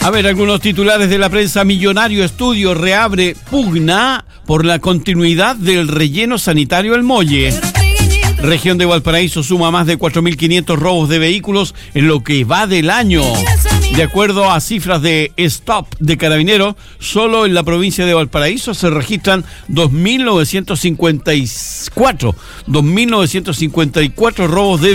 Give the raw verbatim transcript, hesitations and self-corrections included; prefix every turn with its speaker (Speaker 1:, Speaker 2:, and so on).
Speaker 1: A ver, algunos titulares de la prensa. Millonario Estudio reabre pugna por la continuidad del relleno sanitario El Molle. Región de Valparaíso suma más de cuatro mil quinientos robos de vehículos en lo que va del año. De acuerdo a cifras de Stop de Carabineros, solo en la provincia de Valparaíso se registran dos mil novecientos cincuenta y cuatro robos de